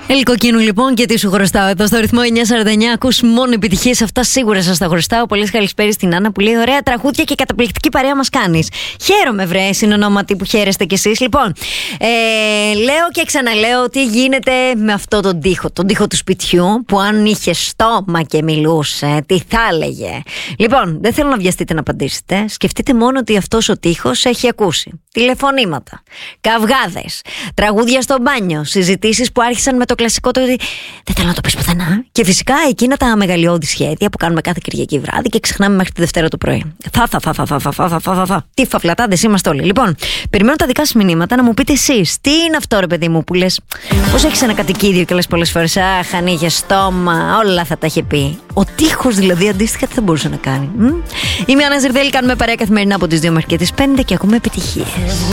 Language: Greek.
Ελκοκίνου λοιπόν, και τι σου χρωστάω εδώ στο ρυθμό 949. Ακούς μόνο επιτυχίες, αυτά σίγουρα σας τα χρωστάω. Πολλές καλησπέρες στην Άννα που λέει ωραία τραγούδια και καταπληκτική παρέα μας κάνεις. Χαίρομαι, βρε, συνονόματι που χαίρεστε κι εσείς. Λοιπόν, λέω και ξαναλέω τι γίνεται με αυτό τον τοίχο του σπιτιού, που αν είχε στόμα και μιλούσε, τι θα έλεγε. Λοιπόν, δεν θέλω να βιαστείτε να απαντήσετε. Σκεφτείτε μόνο ότι αυτός ο τοίχος έχει ακούσει τηλεφωνήματα, καυγάδες, τραγούδια στο μπάνιο, συζητήσεις που άρχισαν με το κλασικό το ότι δεν θέλω να το πεις πουθενά. Και εκείνα τα μεγαλειώδη σχέδια που κάνουμε κάθε Κυριακή βράδυ και ξεχνάμε μέχρι τη Δευτέρα το πρωί. Τι φαυλατάδες είμαστε όλοι. Λοιπόν, περιμένω τα δικά σας μηνύματα να μου πείτε εσείς τι είναι αυτό, ρε παιδί μου, που λες, πώς έχεις ένα κατοικίδιο και λες πολλές φορές αχ, αν είχε στόμα, όλα θα τα είχε πει. Ο τοίχος δηλαδή αντίστοιχα τι θα μπορούσε να κάνει. Είμαι η Άννα Ζερδέλη, κάνουμε παρέα καθημερινά από τις 2 μέχρι και τις 5 και ακούμε επιτυχίες.